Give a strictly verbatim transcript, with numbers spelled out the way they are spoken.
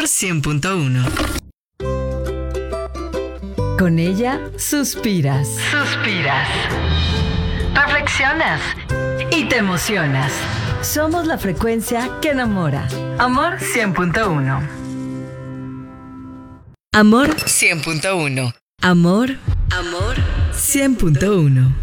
Amor cien punto uno. Con ella suspiras. Suspiras. Reflexionas. Y te emocionas. Somos la frecuencia que enamora. Amor cien punto uno. Amor cien punto uno. Amor, Amor cien punto uno.